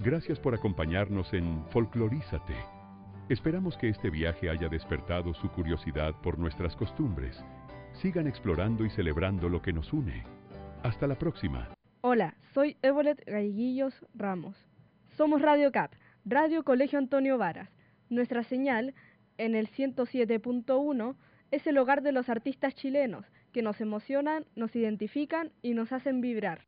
Gracias por acompañarnos en Folclorízate. Esperamos que este viaje haya despertado su curiosidad por nuestras costumbres. Sigan explorando y celebrando lo que nos une. Hasta la próxima. Hola, soy Evolet Galleguillos Ramos. Somos Radio CAP, Radio Colegio Antonio Varas. Nuestra señal, en el 107.1, es el hogar de los artistas chilenos, que nos emocionan, nos identifican y nos hacen vibrar.